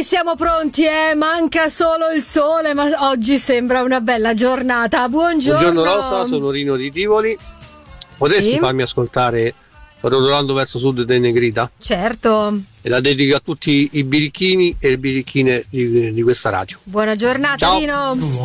noi siamo pronti, manca solo il sole, ma oggi sembra una bella giornata. Buongiorno Rosa, sono Rino di Tivoli. Potresti farmi ascoltare Rotolando verso sud dei Negrita? Certo. E la dedico a tutti i birichini e le birichine di questa radio. Buona giornata. Ciao. Rino.